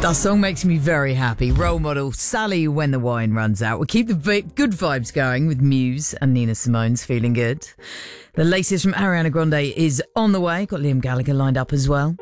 That song makes me very happy. Role model, Sally When the Wine Runs Out. We'll keep the good vibes going with Muse and Nina Simone's Feeling Good. The latest from Ariana Grande is on the way. Got Liam Gallagher lined up as well.